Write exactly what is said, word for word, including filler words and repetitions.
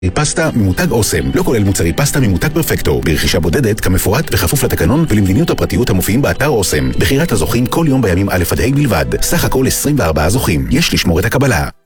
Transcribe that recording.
פסטה ממותג אוסם, לא כולל מוצרי פסטה ממותג פרפקטו, ברכישה בודדת כמפורט וכפוף לתקנון ולמדיניות הפרטיות המופיעים באתר אוסם. בחירת הזוכים כל יום בימים א' עד ה' בלבד, סך הכל עשרים וארבעה זוכים, יש לשמור את הקבלה.